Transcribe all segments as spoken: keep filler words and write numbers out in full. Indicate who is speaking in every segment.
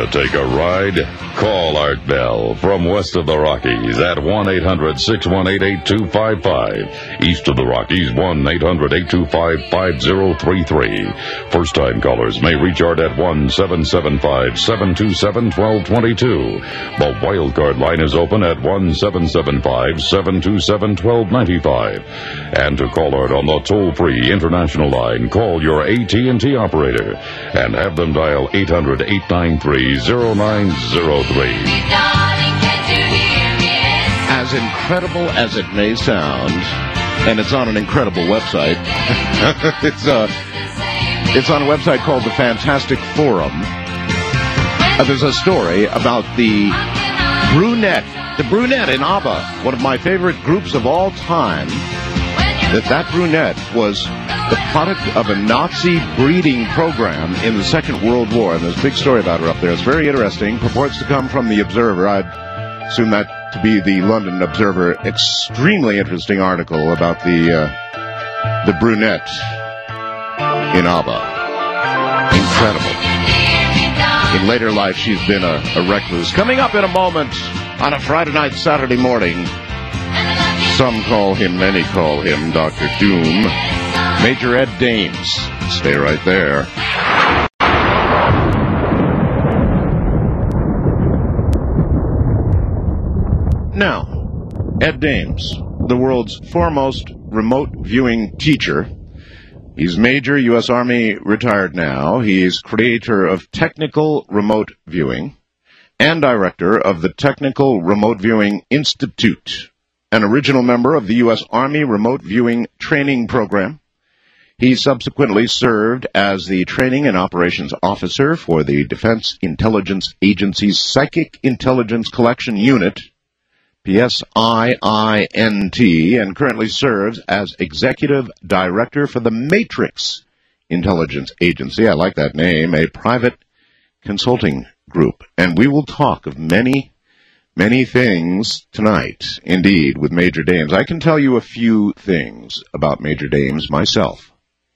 Speaker 1: take a ride? Call Art Bell from west of the Rockies at one eight hundred six one eight eight two five five. East of the Rockies, one eight hundred eight two five five zero three three. First-time callers may reach Art at one seven seven five seven two seven one two two two. The wildcard line is open at one seven seven five seven two seven one two nine five. And to call Art on the toll-free international line, call your A T and T operator and have them dial eight hundred eight nine three zero nine zero three.
Speaker 2: As incredible as it may sound, and it's on an incredible website, it's, uh, it's on a website called the Fantastic Forum. Uh, there's a story about the Brunette, the Brunette in ABBA, one of my favorite groups of all time, that that brunette was the product of a Nazi breeding program in the Second World War. And there's a big story about her up there. It's very interesting. Purports to come from the Observer. I'd assume that to be the London Observer. Extremely interesting article about the uh, the brunette in ABBA. Incredible. In later life, she's been a, a recluse. Coming up in a moment on a Friday night, Saturday morning, some call him, many call him Doctor Doom, Major Ed Dames. Stay right there. Now, Ed Dames, the world's foremost remote viewing teacher. He's Major, U S Army, retired now. He's creator of Technical Remote Viewing and director of the Technical Remote Viewing Institute, an original member of the U S Army Remote Viewing Training Program. He subsequently served as the Training and Operations Officer for the Defense Intelligence Agency's Psychic Intelligence Collection Unit, P S I I N T, and currently serves as Executive Director for the Matrix Intelligence Agency. I like that name, a private consulting group. And we will talk of many Many things tonight, indeed, with Major Dames. I can tell you a few things about Major Dames myself.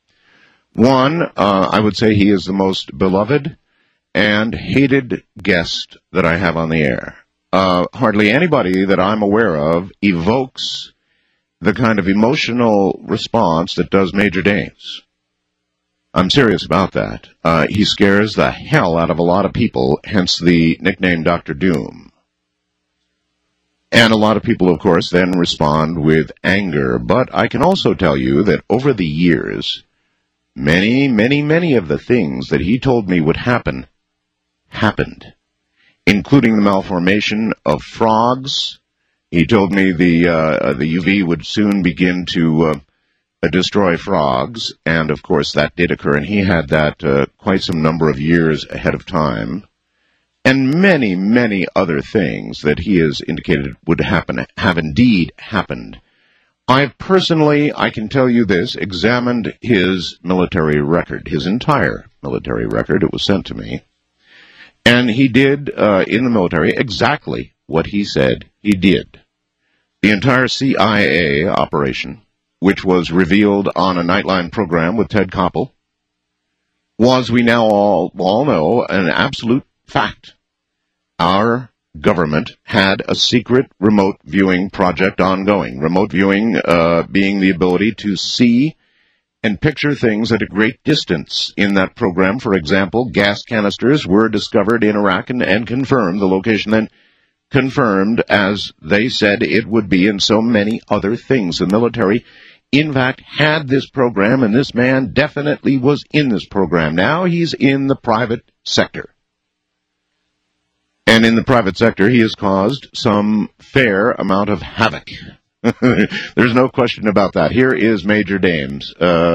Speaker 2: One, uh, I would say he is the most beloved and hated guest that I have on the air. Uh, hardly anybody that I'm aware of evokes the kind of emotional response that does Major Dames. I'm serious about that. Uh, he scares the hell out of a lot of people, hence the nickname Doctor Doom. And a lot of people, of course, then respond with anger. But I can also tell you that over the years, many, many, many of the things that he told me would happen, happened, including the malformation of frogs. He told me the uh, the U V would soon begin to uh, destroy frogs, and, of course, that did occur, and he had that uh, quite some number of years ahead of time. And many, many other things that he has indicated would happen have indeed happened. I've personally, I can tell you this, examined his military record, his entire military record. It was sent to me. And he did, uh, in the military, exactly what he said he did. The entire C I A operation, which was revealed on a Nightline program with Ted Koppel, was, we now all, all know, an absolute fact. Our government had a secret remote viewing project ongoing. Remote viewing uh, being the ability to see and picture things at a great distance. In that program, for example, gas canisters were discovered in Iraq and, and confirmed, the location then confirmed as they said it would be, and so many other things. The military, in fact, had this program, and this man definitely was in this program. Now he's in the private sector. And in the private sector, he has caused some fair amount of havoc. There's no question about that. Here is Major Dames. Uh,